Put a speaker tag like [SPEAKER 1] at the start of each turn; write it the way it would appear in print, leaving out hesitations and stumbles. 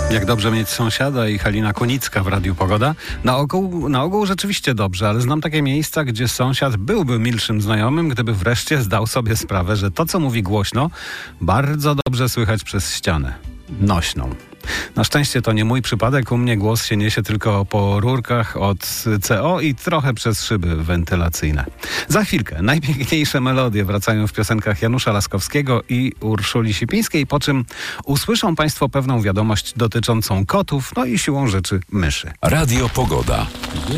[SPEAKER 1] Jak dobrze mieć sąsiada i Halina Kunicka w Radiu Pogoda. Na ogół rzeczywiście dobrze, ale znam takie miejsca, gdzie sąsiad byłby milszym znajomym, gdyby wreszcie zdał sobie sprawę, że to, co mówi głośno, bardzo dobrze słychać przez ścianę nośną. Na szczęście to nie mój przypadek, u mnie głos się niesie tylko po rurkach od CO i trochę przez szyby wentylacyjne. Za chwilkę najpiękniejsze melodie wracają w piosenkach Janusza Laskowskiego i Urszuli Sipińskiej, po czym usłyszą Państwo pewną wiadomość dotyczącą kotów, no i siłą rzeczy myszy.
[SPEAKER 2] Radio Pogoda.